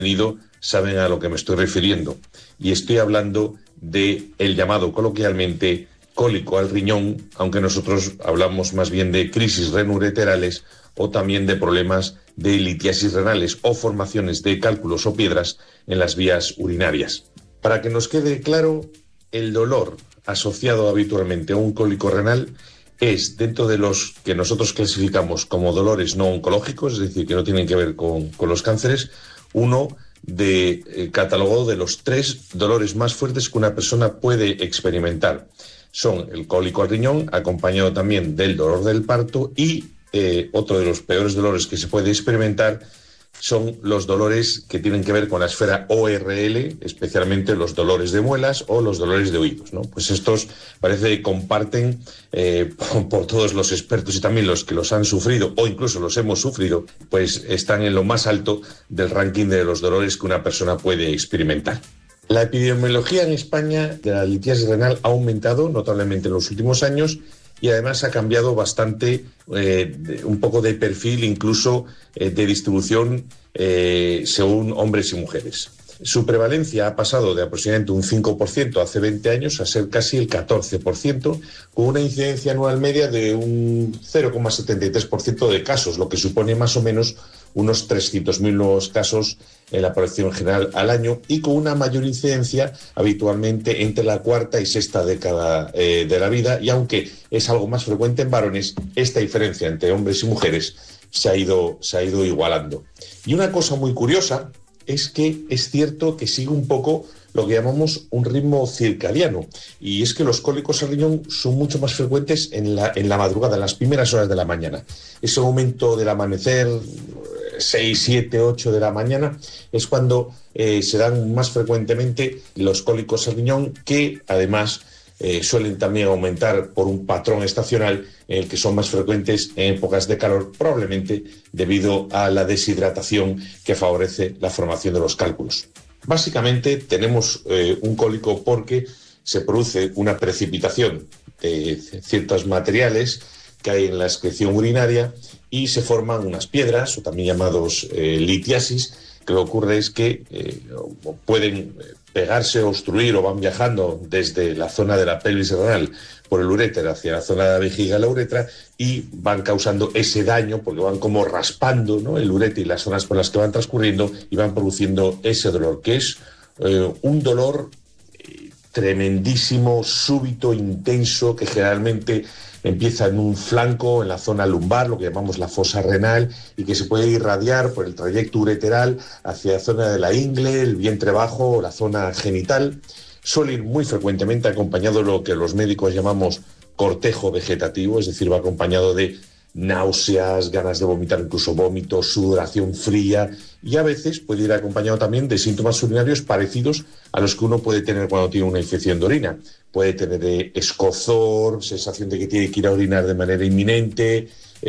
saben a lo que me estoy refiriendo. Y estoy hablando de el llamado coloquialmente cólico al riñón, aunque nosotros hablamos más bien de crisis renoureterales o también de problemas de litiasis renales o formaciones de cálculos o piedras en las vías urinarias. Para que nos quede claro, el dolor asociado habitualmente a un cólico renal es dentro de los que nosotros clasificamos como dolores no oncológicos, es decir, que no tienen que ver con los cánceres, uno catalogado de los 3 dolores más fuertes que una persona puede experimentar. Son el cólico al riñón, acompañado también del dolor del parto y otro de los peores dolores que se puede experimentar son los dolores que tienen que ver con la esfera ORL, especialmente los dolores de muelas o los dolores de oídos, ¿no? Pues estos parece que comparten por todos los expertos y también los que los han sufrido o incluso los hemos sufrido, pues están en lo más alto del ranking de los dolores que una persona puede experimentar. La epidemiología en España de la litiasis renal ha aumentado notablemente en los últimos años y además ha cambiado bastante, un poco de perfil, incluso de distribución según hombres y mujeres. Su prevalencia ha pasado de aproximadamente un 5% hace 20 años a ser casi el 14%, con una incidencia anual media de un 0,73% de casos, lo que supone más o menos unos 300.000 nuevos casos en la población general al año y con una mayor incidencia habitualmente entre la cuarta y sexta década de la vida, y aunque es algo más frecuente en varones, esta diferencia entre hombres y mujeres se ha ido igualando. Y una cosa muy curiosa es que es cierto que sigue un poco lo que llamamos un ritmo circadiano, y es que los cólicos al riñón son mucho más frecuentes en la madrugada, en las primeras horas de la mañana. Ese momento del amanecer, 6, 7, 8 de la mañana, es cuando se dan más frecuentemente los cólicos al riñón, que además suelen también aumentar por un patrón estacional en el que son más frecuentes en épocas de calor, probablemente debido a la deshidratación que favorece la formación de los cálculos. Básicamente tenemos un cólico porque se produce una precipitación de ciertos materiales que hay en la excreción urinaria y se forman unas piedras, o también llamados litiasis, que lo que ocurre es que pueden pegarse, obstruir o van viajando desde la zona de la pelvis renal por el uréter hacia la zona de la vejiga y la uretra y van causando ese daño porque van como raspando, ¿no?, el uréter y las zonas por las que van transcurriendo y van produciendo ese dolor, que es un dolor tremendísimo, súbito, intenso, que generalmente empieza en un flanco, en la zona lumbar, lo que llamamos la fosa renal, y que se puede irradiar por el trayecto ureteral hacia la zona de la ingle, el vientre bajo o la zona genital. Suele ir muy frecuentemente acompañado de lo que los médicos llamamos cortejo vegetativo, es decir, va acompañado de náuseas, ganas de vomitar, incluso vómitos, sudoración fría, y a veces puede ir acompañado también de síntomas urinarios parecidos a los que uno puede tener cuando tiene una infección de orina. Puede tener escozor, sensación de que tiene que ir a orinar de manera inminente,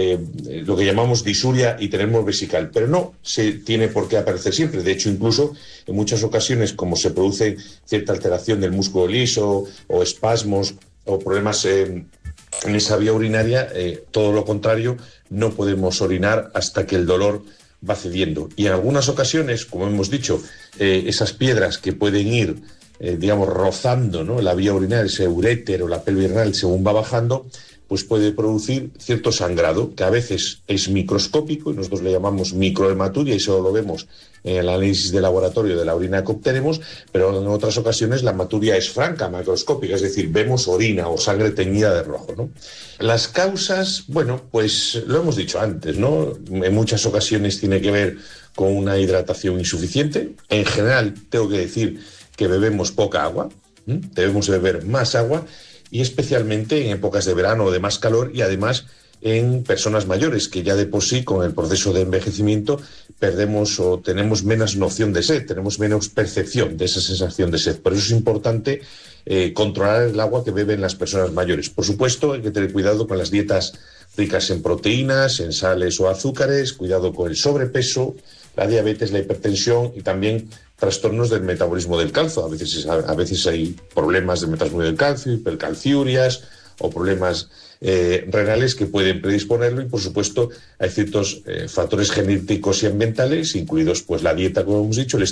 lo que llamamos disuria y tener vesical, pero no se tiene por qué aparecer siempre. De hecho, incluso en muchas ocasiones, como se produce cierta alteración del músculo liso o espasmos o problemas en esa vía urinaria, todo lo contrario, no podemos orinar hasta que el dolor va cediendo. Y en algunas ocasiones, como hemos dicho, esas piedras que pueden ir, rozando, ¿no?, la vía urinaria, ese uréter o la pelvis renal según va bajando, pues puede producir cierto sangrado, que a veces es microscópico y nosotros le llamamos microhematuria y solo lo vemos en el análisis de laboratorio de la orina que obtenemos, pero en otras ocasiones la hematuria es franca, macroscópica, es decir, vemos orina o sangre teñida de rojo, ¿no? Las causas, bueno, pues lo hemos dicho antes, ¿no? En muchas ocasiones tiene que ver con una hidratación insuficiente. En general, tengo que decir que bebemos poca agua, debemos beber más agua, y especialmente en épocas de verano o de más calor, y además en personas mayores que ya de por sí con el proceso de envejecimiento perdemos o tenemos menos noción de sed, tenemos menos percepción de esa sensación de sed. Por eso es importante controlar el agua que beben las personas mayores. Por supuesto, hay que tener cuidado con las dietas ricas en proteínas, en sales o azúcares, cuidado con el sobrepeso, la diabetes, la hipertensión y también trastornos del metabolismo del calcio. A veces hay problemas de metabolismo del calcio, hipercalciurias o problemas renales que pueden predisponerlo, y por supuesto hay ciertos factores genéticos y ambientales, incluidos pues la dieta, como hemos dicho, el